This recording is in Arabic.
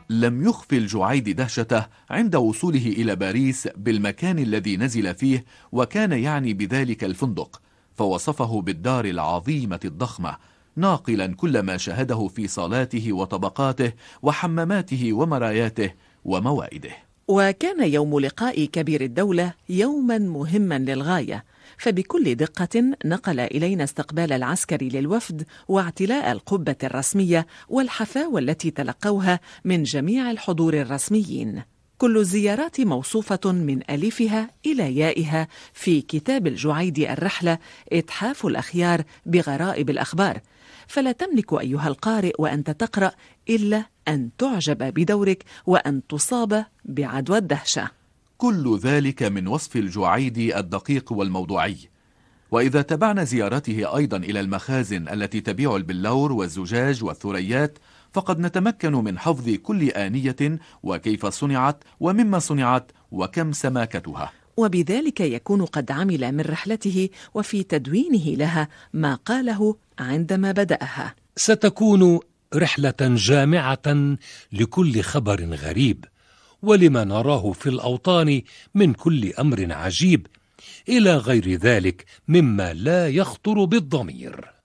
لم يخفي الجعيد دهشته عند وصوله إلى باريس بالمكان الذي نزل فيه، وكان يعني بذلك الفندق، فوصفه بالدار العظيمة الضخمة، ناقلا كل ما شاهده في صالاته وطبقاته وحماماته ومراياته وموائده. وكان يوم لقاء كبير الدولة يوما مهما للغاية، فبكل دقة نقل إلينا استقبال العسكري للوفد واعتلاء القبة الرسمية والحفاوة التي تلقوها من جميع الحضور الرسميين. كل الزيارات موصوفة من ألفها إلى يائها في كتاب الجعيد الرحلة إتحاف الأخيار بغرائب الأخبار، فلا تملك أيها القارئ وأنت تقرأ إلا أن تعجب بدورك وأن تصاب بعدوى الدهشة. كل ذلك من وصف الجعيد الدقيق والموضوعي. وإذا تبعنا زيارته أيضا إلى المخازن التي تبيع البلور والزجاج والثريات، فقد نتمكن من حفظ كل آنية وكيف صنعت ومما صنعت وكم سماكتها، وبذلك يكون قد عمل من رحلته وفي تدوينه لها ما قاله عندما بدأها: ستكون رحلة جامعة لكل خبر غريب ولما نراه في الأوطان من كل أمر عجيب، إلى غير ذلك مما لا يخطر بالضمير.